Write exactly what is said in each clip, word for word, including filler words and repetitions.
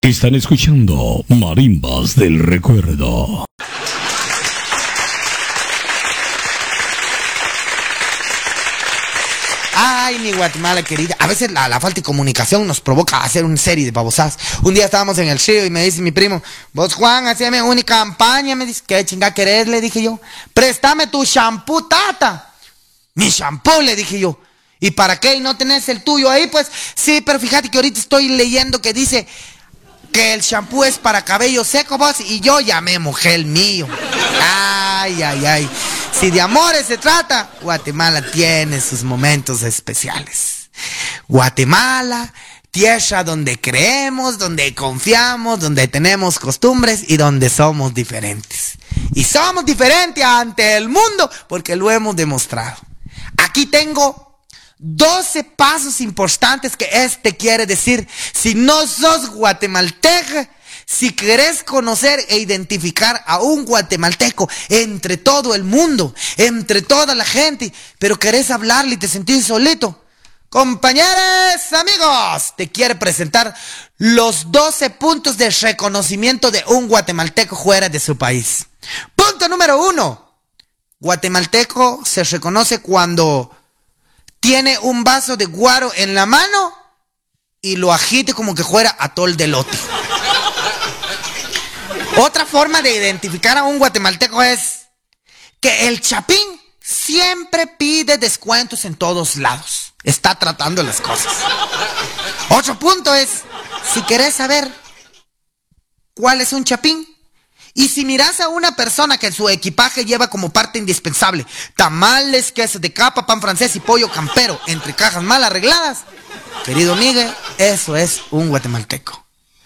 Están escuchando Marimbas del Recuerdo. Ay, mi Guatemala querida. A veces la, la falta de comunicación nos provoca a hacer una serie de babosadas. Un día estábamos en el río y me dice mi primo: vos, Juan, haceme una campaña. Me dice: ¿qué chinga querés? Le dije yo. Préstame tu shampoo, tata. Mi shampoo, le dije yo. ¿Y para qué? ¿Y no tenés el tuyo ahí? Pues sí, pero fíjate que ahorita estoy leyendo que dice que el shampoo es para cabello seco, vos, y yo ya me mojé el mío. Ay, ay, ay. Si de amores se trata, Guatemala tiene sus momentos especiales. Guatemala, tierra donde creemos, donde confiamos, donde tenemos costumbres y donde somos diferentes. Y somos diferentes ante el mundo porque lo hemos demostrado. Aquí tengo doce pasos importantes que este quiere decir. Si no sos guatemalteca, si querés conocer e identificar a un guatemalteco entre todo el mundo, entre toda la gente, pero querés hablarle y te sentís solito, compañeros, amigos, te quiere presentar los doce puntos de reconocimiento de un guatemalteco fuera de su país. Punto número uno. Guatemalteco se reconoce cuando tiene un vaso de guaro en la mano y lo agite como que fuera atol de lote. Otra forma de identificar a un guatemalteco es que el chapín siempre pide descuentos en todos lados. Está tratando las cosas. Otro punto es, si querés saber cuál es un chapín, y si miras a una persona que en su equipaje lleva como parte indispensable tamales, queso de capa, pan francés y pollo campero entre cajas mal arregladas, querido Miguel, eso es un guatemalteco.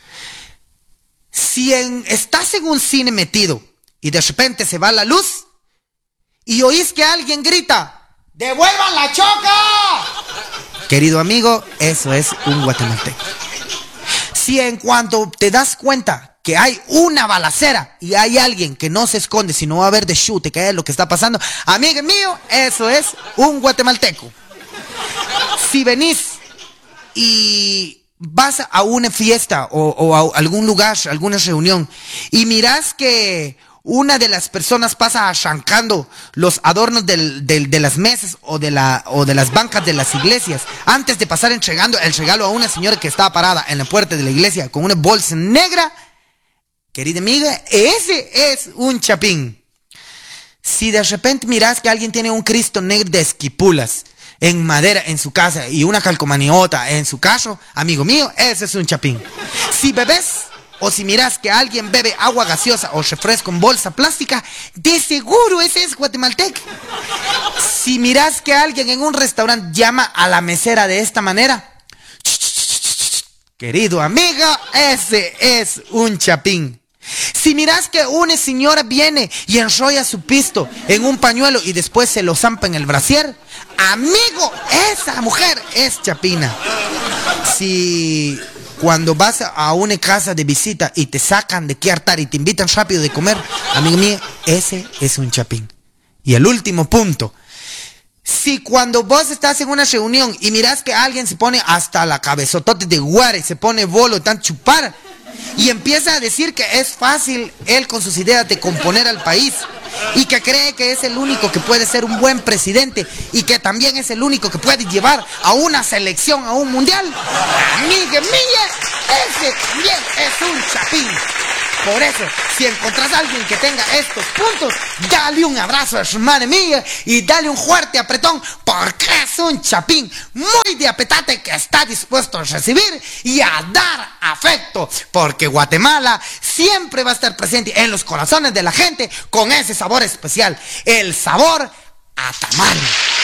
Si en, estás en un cine metido y de repente se va la luz y oís que alguien grita: ¡devuelvan la choca! Querido amigo, eso es un guatemalteco. Si en cuanto te das cuenta que hay una balacera y hay alguien que no se esconde, sino va a ver de chute qué es lo que está pasando, amigo mío, eso es un guatemalteco. Si venís y vas a una fiesta o, o a algún lugar, alguna reunión, y mirás que una de las personas pasa arrancando los adornos del, del, de las mesas o de, la, o de las bancas de las iglesias, antes de pasar entregando el regalo a una señora que estaba parada en la puerta de la iglesia con una bolsa negra, querida amiga, ese es un chapín. Si de repente miras que alguien tiene un Cristo negro de esquipulas en madera en su casa y una calcomaniota en su carro, amigo mío, ese es un chapín. Si bebes o si miras que alguien bebe agua gaseosa o refresco en bolsa plástica, de seguro ese es guatemalteco. Si miras que alguien en un restaurante llama a la mesera de esta manera, querido amigo, ese es un chapín. Si miras que una señora viene y enrolla su pisto en un pañuelo y después se lo zampa en el brasier, amigo, esa mujer es chapina. Si cuando vas a una casa de visita y te sacan de qué hartar y te invitan rápido de comer, amigo mío, ese es un chapín. Y el último punto, si cuando vos estás en una reunión y miras que alguien se pone hasta la cabezotote de guare, se pone bolo, tan chupar, y empieza a decir que es fácil él con sus ideas de componer al país y que cree que es el único que puede ser un buen presidente y que también es el único que puede llevar a una selección a un mundial, amiga mía, ese también es un chapín. Por eso, si encontrás a alguien que tenga estos puntos, dale un abrazo, hermana mía, y dale un fuerte apretón, porque es un chapín muy de apetate que está dispuesto a recibir y a dar afecto, porque Guatemala siempre va a estar presente en los corazones de la gente con ese sabor especial, el sabor a tamal.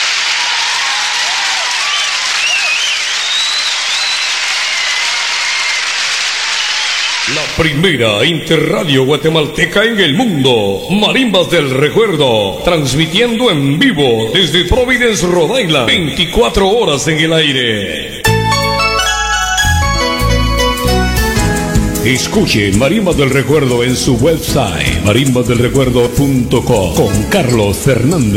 La primera interradio guatemalteca en el mundo, Marimbas del Recuerdo, transmitiendo en vivo desde Providence, Rhode Island, veinticuatro horas en el aire. Escuche Marimbas del Recuerdo en su website, marimbas del recuerdo punto com, con Carlos Fernández.